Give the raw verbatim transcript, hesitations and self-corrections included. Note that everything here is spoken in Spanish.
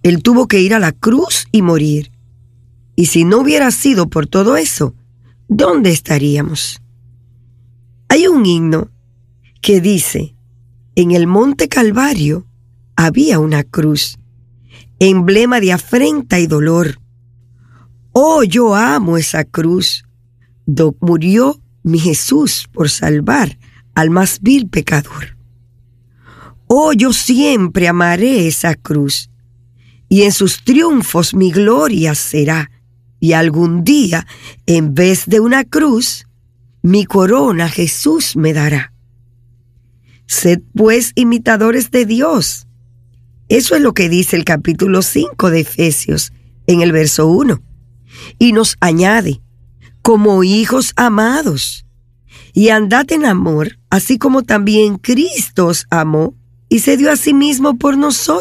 Él tuvo que ir a la cruz y morir. Y si no hubiera sido por todo eso, ¿dónde estaríamos? Hay un himno que dice: en el monte Calvario había una cruz, emblema de afrenta y dolor. Oh, yo amo esa cruz, do murió mi Jesús por salvar al más vil pecador. Oh, yo siempre amaré esa cruz, y en sus triunfos mi gloria será, y algún día, en vez de una cruz, mi corona Jesús me dará. Sed pues imitadores de Dios. Eso es lo que dice el capítulo cinco de Efesios, en el verso uno. Y nos añade: como hijos amados, y andad en amor, así como también Cristo os amó y se dio a sí mismo por nosotros,